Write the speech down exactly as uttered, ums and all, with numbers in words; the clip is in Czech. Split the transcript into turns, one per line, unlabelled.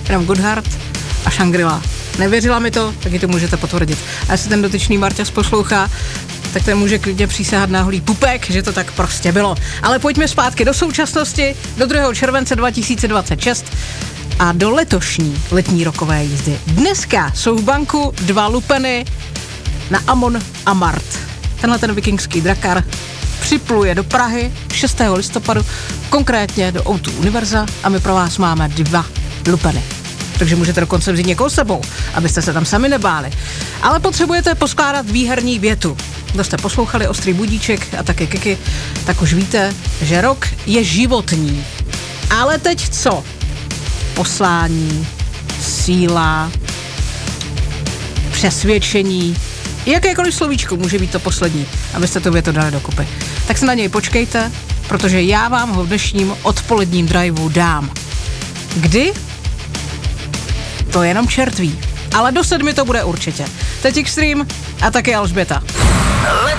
jenom Goodhart a Shangri-La. Nevěřila mi to, taky to můžete potvrdit. A jestli ten dotyčný Marťas poslouchá, tak ten může klidně přísahat na holý pupek, že to tak prostě bylo. Ale pojďme zpátky do současnosti, do druhého července dva tisíce dvacet šest a do letošní letní rokové jízdy. Dneska jsou v banku dva lupeny na Amon a Mart. Tenhle ten vikingský drakar připluje do Prahy šestého listopadu, konkrétně do O dva Univerza a my pro vás máme dva lupeny. Takže můžete dokonce vzít někoho s sebou, abyste se tam sami nebáli. Ale potřebujete poskládat výherní větu. Kdo jste poslouchali Ostrý budíček a taky Kiky, tak už víte, že rok je životní. Ale teď co? Poslání, síla, přesvědčení, jakékoliv slovíčko může být to poslední, abyste tu větu dali dokupy. Tak se na něj počkejte, protože já vám ho v dnešním odpoledním driveu dám. Kdy? To jenom čert ví. Ale do sedmi to bude určitě. Teď Extreme a taky Alžběta.